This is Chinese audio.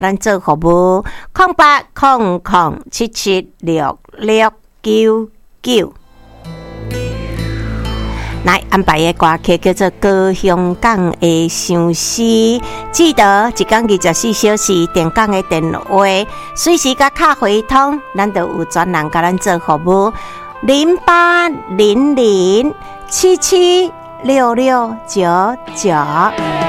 咱做服务0800776699。来安排的歌曲叫做《高雄港的相思》，记得一天24小时电讲的电话，随时甲卡回通，咱就有专人甲咱做服务。0800776699。